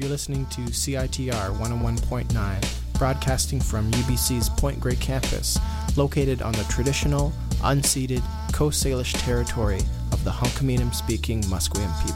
You're listening to CITR 101.9, broadcasting from UBC's Point Grey campus, located on the traditional, unceded Coast Salish territory of the Hunkaminam-speaking Musqueam people.